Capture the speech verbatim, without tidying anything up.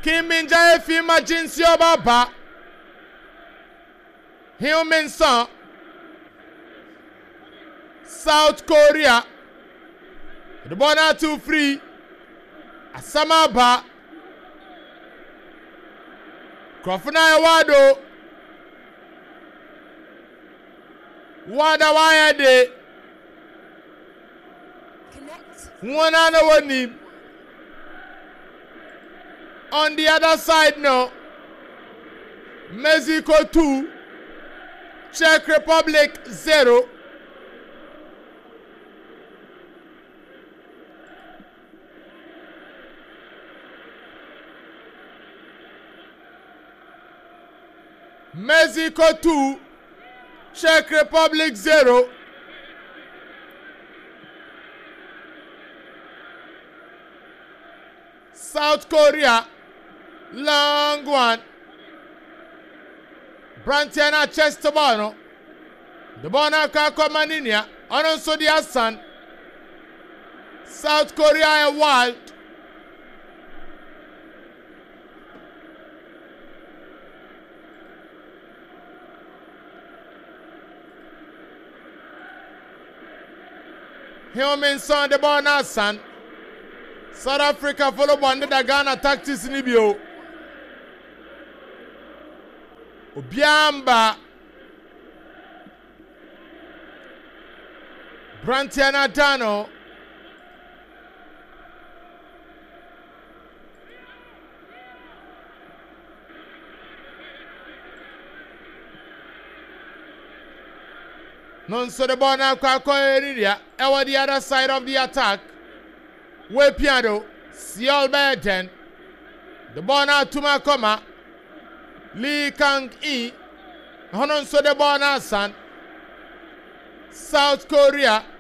Kim Min-jae Fima Jinseo Baba. Heung-min Son. South Korea. The ball now two free. Asamaba. Krofuna Wado. Wada Wayade. One and one name. On the other side now. Mexico two. Czech Republic zero. Mexico two, Czech Republic zero. South Korea, long one. Brantiana Chestabano. The Bonaka Komaninia, Anonso di Hassan. South Korea a wild. Heung-min Son the ball now, son. South Africa follow one the Ghana tactics in Ibio. Obiamba. Brantiana Dano. Non so the ball now kwa area. Ewa the other side of the attack. We piano. Seoul Baden. The ball now to my comma. Lee Kang-e. Non so the ball now son. South Korea.